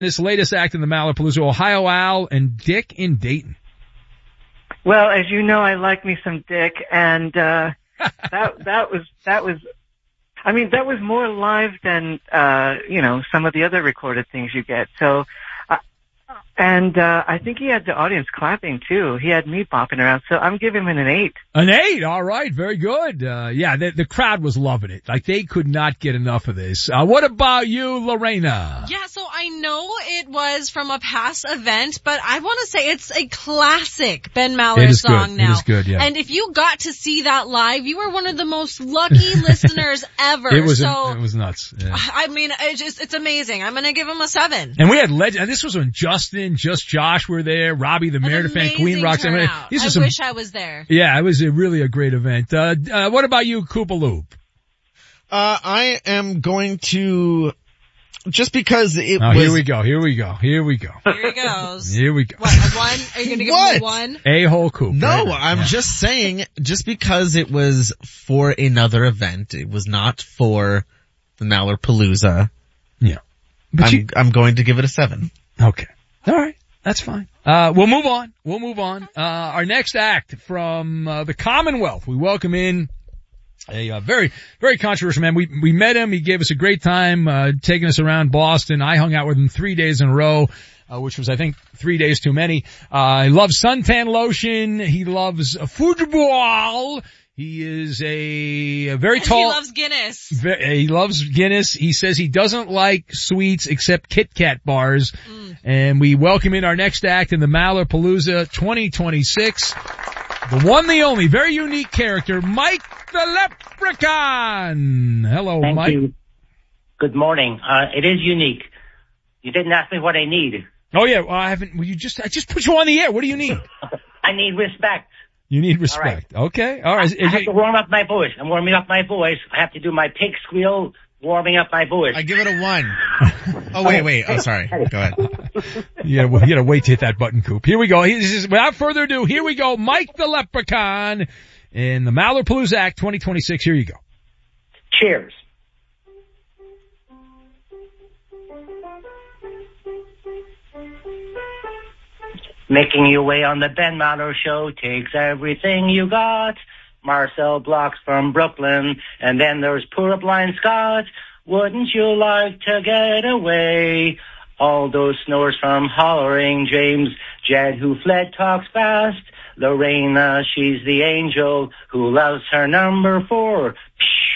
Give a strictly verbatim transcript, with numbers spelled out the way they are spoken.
this latest act in the Malapalooza, Ohio Al and Dick in Dayton. Well, as you know, I like me some Dick, and uh that that was that was. I mean, that was more live than uh you know some of the other recorded things you get. So. And, uh, I think he had the audience clapping too. He had me bopping around. So I'm giving him an eight. An eight. All right. Very good. Uh, yeah, the, the crowd was loving it. Like they could not get enough of this. Uh, what about you, Lorena? Yeah. So I know it was from a past event, but I want to say it's a classic Ben Maller song good. now. It is good. Yeah. And if you got to see that live, you were one of the most lucky listeners ever. It was, so, it was nuts. Yeah. I mean, it's just, it's amazing. I'm going to give him a seven. And we had legend, and this was when Justin, Just Josh were there, Robbie the Meredith fan, Queen Roxanne. I some, wish I was there. Yeah, it was a, really a great event. Uh, uh, what about you, Koopa Loop? Uh, I am going to, just because it oh, was. Here we go, here we go, here we go. Here he goes. Here we go. What, a one? Are you going to give what? him a one? A-hole Coop. No, right I'm yeah. just saying, just because it was for another event, it was not for the Malapalooza. Yeah. But I'm, you, I'm going to give it a seven. Okay. All right. That's fine. Uh, we'll move on. We'll move on. Uh, our next act from, uh, the Commonwealth. We welcome in a, uh, very, very controversial man. We, we met him. He gave us a great time, uh, taking us around Boston. I hung out with him three days in a row, uh, which was, I think, three days too many. Uh, he loves suntan lotion. He loves uh, football. He is a, a very and tall. He loves Guinness. Very, he loves Guinness. He says he doesn't like sweets except Kit Kat bars. Mm. And we welcome in our next act in the Malapalooza twenty twenty-six. The one, the only, very unique character, Mike the Leprechaun. Hello, Thank Mike. Thank you. Good morning. Uh, it is unique. You didn't ask me what I need. Oh yeah, well, I haven't, well, you just, I just put you on the air. What do you need? I need respect. You need respect. All right. Okay. All right. I, I have to warm up my voice. I'm warming up my voice. I have to do my pig squeal warming up my voice. I give it a one. Oh, wait, wait. Oh, sorry. Go ahead. Yeah, well, you gotta wait to hit that button, Coop. Here we go. This is, without further ado, here we go. Mike the Leprechaun in the Malapalooza Act twenty twenty-six. Here you go. Cheers. Making your way on the Ben Maller Show takes everything you got. Marcel Blocks from Brooklyn, and then there's poor blind Scott. Wouldn't you like to get away? All those snores from hollering James. Jed, who fled, talks fast. Lorena, she's the angel who loves her number four. Psh.